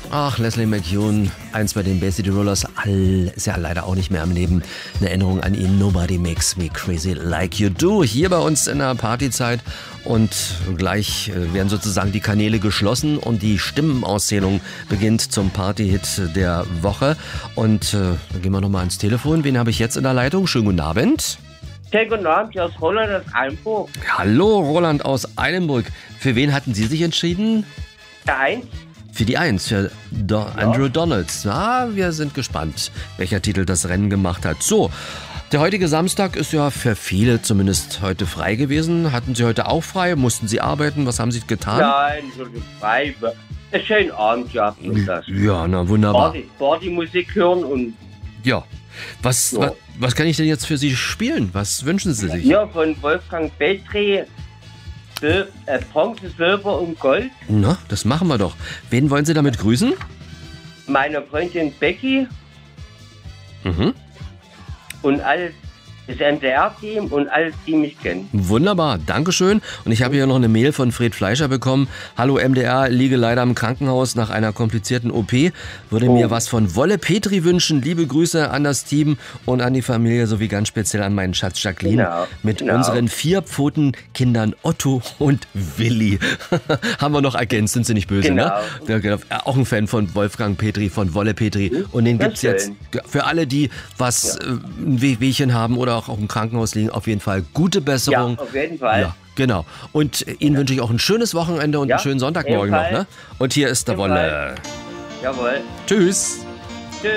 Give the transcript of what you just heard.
Ach, Leslie McCune, eins bei den Bay City Rollers, ist ja leider auch nicht mehr am Leben. Eine Erinnerung an ihn, Nobody Makes Me Crazy Like You Do, hier bei uns in der Partyzeit. Und gleich werden sozusagen die Kanäle geschlossen und die Stimmenauszählung beginnt zum Partyhit der Woche. Und dann gehen wir nochmal ans Telefon. Wen habe ich jetzt in der Leitung? Schönen guten Abend. Schönen guten Abend, hier ist Roland aus Eilenburg. Hallo, Roland aus Eilenburg. Für wen hatten Sie sich entschieden? Der Eins. Für die 1, für Andrew Donalds. Na, wir sind gespannt, welcher Titel das Rennen gemacht hat. So, der heutige Samstag ist ja für viele zumindest heute frei gewesen. Hatten Sie heute auch frei? Mussten Sie arbeiten? Was haben Sie getan? Nein, so frei. Einen schönen Abend gehabt und das. Ja, na wunderbar. Partymusik hören und... Ja. Was kann ich denn jetzt für Sie spielen? Was wünschen Sie sich? Ja, von Wolfgang Petri, Bronze, Silber und Gold. Na, das machen wir doch. Wen wollen Sie damit grüßen? Meine Freundin Becky. Mhm. Und alles, das NDR-Team und alles, die mich kennen. Wunderbar, Dankeschön. Und ich habe hier noch eine Mail von Fred Fleischer bekommen. Hallo MDR, liege leider im Krankenhaus nach einer komplizierten OP. Würde mir was von Wolle Petri wünschen. Liebe Grüße an das Team und an die Familie sowie ganz speziell an meinen Schatz Jacqueline. Mit unseren 4 Pfotenkindern Otto und Willi. Haben wir noch ergänzt, sind Sie nicht böse, ne? Auch ein Fan von Wolfgang Petri, von Wolle Petri. Und den gibt es jetzt für alle, die was ein Wehwehchen haben oder auch im Krankenhaus liegen, auf jeden Fall gute Besserung. Ja, auf jeden Fall. Ja, genau. Und Ihnen wünsche ich auch ein schönes Wochenende und einen schönen Sonntagmorgen noch. Ne? Und hier ist der Wolle. Jawohl. Tschüss.